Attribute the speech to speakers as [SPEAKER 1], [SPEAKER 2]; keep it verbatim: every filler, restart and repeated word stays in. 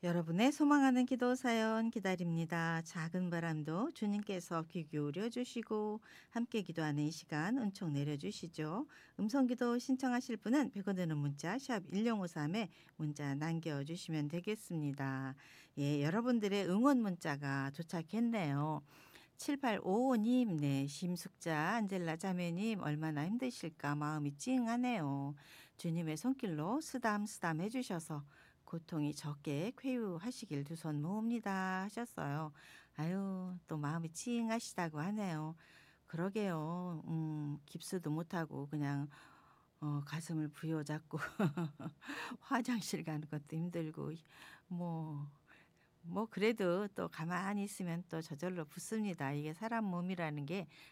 [SPEAKER 1] 여러분의 소망하는 기도 사연 기다립니다. 작은 바람도 주님께서 귀 기울여 주시고 함께 기도하는 이 시간 은총 내려주시죠. 음성기도 신청하실 분은 백 원 드는 문자 샵 일공오삼에 문자 남겨주시면 되겠습니다. 예, 여러분들의 응원 문자가 도착했네요. 칠팔오오 님, 네, 심숙자 안젤라 자매님 얼마나 힘드실까 마음이 찡하네요. 주님의 손길로 쓰담쓰담 해주셔서 고통이 적게 쾌유하시길 두 손 모읍니다 하셨어요. 아유, 또 마음이 찡하시다고 하네요. 그러게요. 음, 깁스도 못하고 그냥 어, 가슴을 부여잡고 화장실 가는 것도 힘들고 뭐 뭐 그래도 또 가만히 있으면 또 저절로 붓습니다. 이게 사람 몸이라는 게